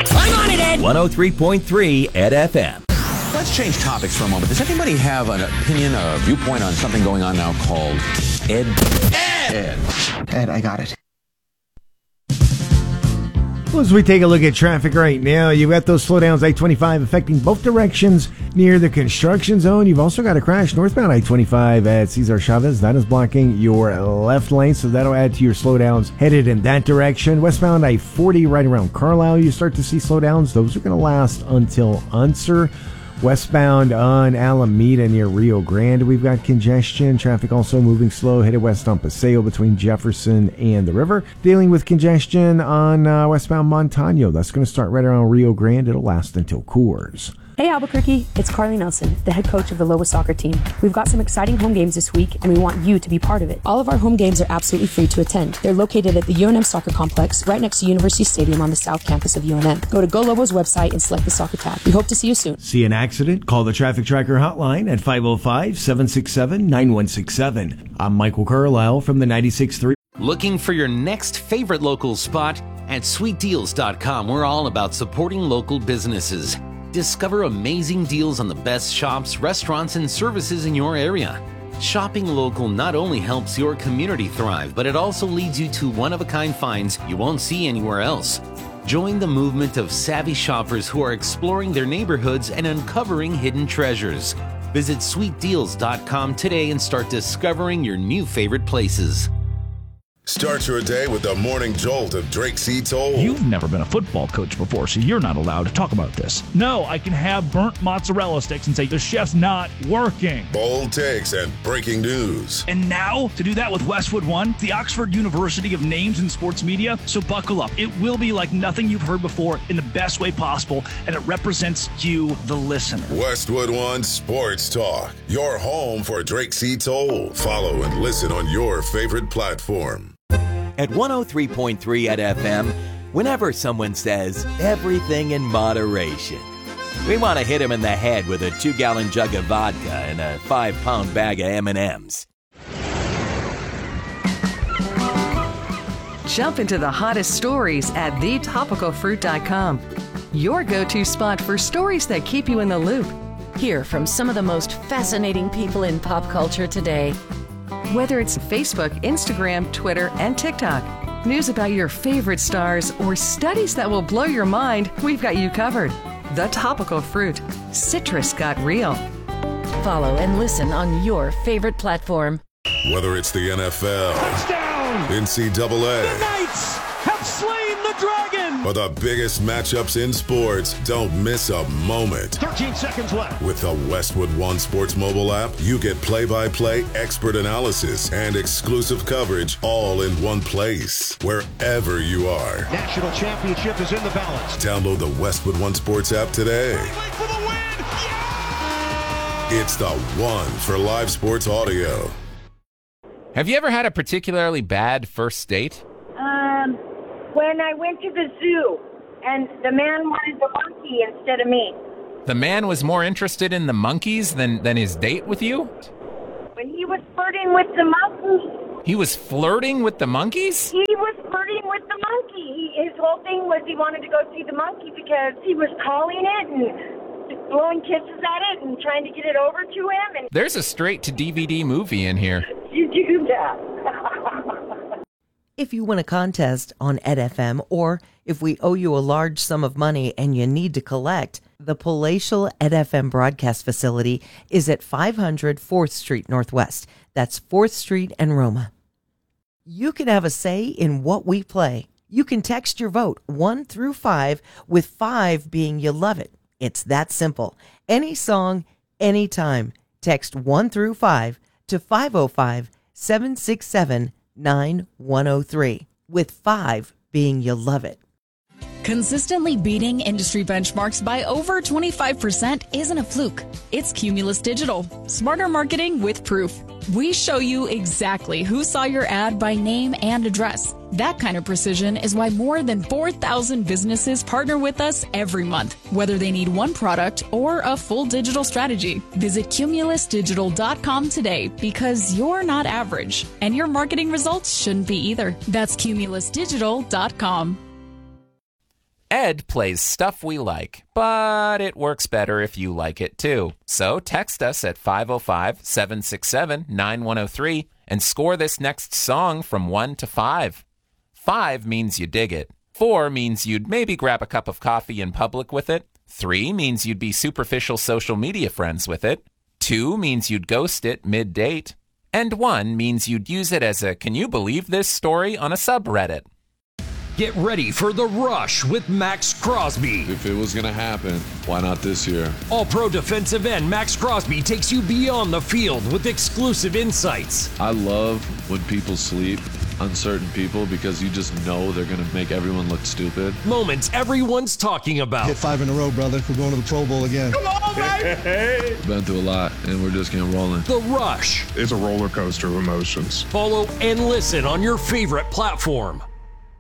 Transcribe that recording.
I'm on it, Ed. 103.3 Ed FM. Let's change topics for a moment. Does anybody have an opinion, a viewpoint on something going on now called Ed? Ed, I got it. Well, as we take a look at traffic right now, you've got those slowdowns I-25 affecting both directions near the construction zone. You've also got a crash northbound I-25 at Cesar Chavez. That is blocking your left lane, so that'll add to your slowdowns headed in that direction. Westbound I-40 right around Carlisle, you start to see slowdowns. Those are going to last until Unser. Westbound on Alameda near Rio Grande, we've got congestion. Traffic also moving slow, headed west on Paseo between Jefferson and the river. Dealing with congestion on westbound Montano. That's going to start right around Rio Grande. It'll last until Coors. Hey Albuquerque, it's Carly Nelson, the head coach of the Loa soccer team. We've got some exciting home games this week, and we want you to be part of it. All of our home games are absolutely free to attend. They're located at the UNM Soccer Complex, right next to University Stadium on the south campus of UNM. Go to Go Lobos website and select the soccer tab. We hope to see you soon. See an accident? Call the Traffic Tracker hotline at 505-767-9167. I'm Michael Carlisle from the 96.3. Looking for your next favorite local spot? At sweetdeals.com, we're all about supporting local businesses. Discover amazing deals on the best shops, restaurants, and services in your area. Shopping local not only helps your community thrive, but it also leads you to one-of-a-kind finds you won't see anywhere else. Join the movement of savvy shoppers who are exploring their neighborhoods and uncovering hidden treasures. Visit sweetdeals.com today and start discovering your new favorite places. Start your day with the morning jolt of Drake C. Toll. You've never been a football coach before, so you're not allowed to talk about this. No, I can have burnt mozzarella sticks and say the chef's not working. Bold takes and breaking news. And now, to do that with Westwood One, the Oxford University of Names in Sports Media. So buckle up. It will be like nothing you've heard before in the best way possible, and it represents you, the listener. Westwood One Sports Talk, your home for Drake C. Toll. Follow and listen on your favorite platform. At 103.3 at FM, whenever someone says everything in moderation, we want to hit them in the head with a 2-gallon jug of vodka and a 5-pound bag of M&Ms. Jump into the hottest stories at thetopicalfruit.com. Your go-to spot for stories that keep you in the loop. Hear from some of the most fascinating people in pop culture today. Whether it's Facebook, Instagram, Twitter, and TikTok, news about your favorite stars, or studies that will blow your mind, we've got you covered. The Topical Fruit. Citrus got real. Follow and listen on your favorite platform. Whether it's the NFL, touchdown, NCAA, the Knights have slain the dragon, or the biggest matchups in sports, don't miss a moment. 13 seconds left. With the Westwood One Sports mobile app, you get play-by-play expert analysis and exclusive coverage all in one place, wherever you are. National championship is in the balance. Download the Westwood One Sports app today. For the win. Yeah! It's the one for live sports audio. Have you ever had a particularly bad first date? When I went to the zoo, and the man wanted the monkey instead of me. The man was more interested in the monkeys than his date with you? When he was flirting with the monkey. He was flirting with the monkeys? He was flirting with the monkey. His whole thing was he wanted to go see the monkey because he was calling it and blowing kisses at it and trying to get it over to him. And there's a straight-to-DVD movie in here. You do that. If you win a contest on Ed FM, or if we owe you a large sum of money and you need to collect, the Palatial Ed FM broadcast facility is at 500 4th Street Northwest. That's 4th Street and Roma. You can have a say in what we play. You can text your vote 1 through 5, with 5 being you love it. It's that simple. Any song, anytime. Text 1 through 5 to 505-767-9103, with 5 being you love it. Consistently beating industry benchmarks by over 25% isn't a fluke. It's Cumulus Digital. Smarter marketing with proof. We show you exactly who saw your ad by name and address. That kind of precision is why more than 4,000 businesses partner with us every month, whether they need one product or a full digital strategy. Visit cumulusdigital.com today, because you're not average, and your marketing results shouldn't be either. That's cumulusdigital.com. Ed plays stuff we like, but it works better if you like it too. So text us at 505-767-9103 and score this next song from 1 to 5. 5 means you dig it. 4 means you'd maybe grab a cup of coffee in public with it. 3 means you'd be superficial social media friends with it. 2 means you'd ghost it mid-date. And 1 means you'd use it as a "can you believe this" story on a subreddit. Get ready for The Rush with Max Crosby. If it was going to happen, why not this year? All-pro defensive end Max Crosby takes you beyond the field with exclusive insights. I love when people sleep on certain people because you just know they're going to make everyone look stupid. Moments everyone's talking about. Hit 5 in a row, brother. We're going to the Pro Bowl again. Come on, baby! Been through a lot, and we're just getting rolling. The Rush. It's a roller coaster of emotions. Follow and listen on your favorite platform.